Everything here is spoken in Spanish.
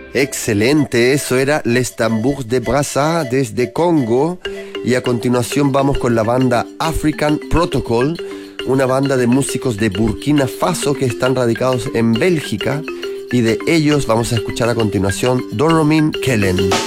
Excelente, eso era Les Tambours de Brazza desde Congo. Y a continuación vamos con la banda African Protocol, una banda de músicos de Burkina Faso que están radicados en Bélgica. Y de ellos vamos a escuchar a continuación Doromin Kellen.